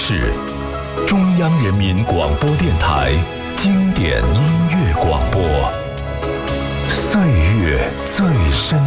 是中央人民广播电台经典音乐广播，岁月最深